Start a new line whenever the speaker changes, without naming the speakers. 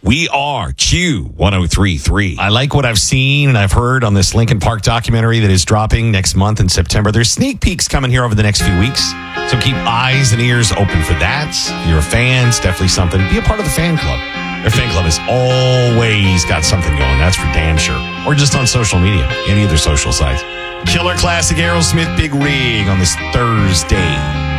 We are Q1033.
I like what I've seen and I've heard on this Linkin Park documentary that is dropping next month in September. There's sneak peeks coming here over the next few weeks. So keep eyes and ears open for that. If you're a fan, it's definitely something. Be a part of the fan club. Their fan club has always got something going. That's for damn sure. Or just on social media, any of their social sites. Killer classic Aerosmith Big Rig on this Thursday.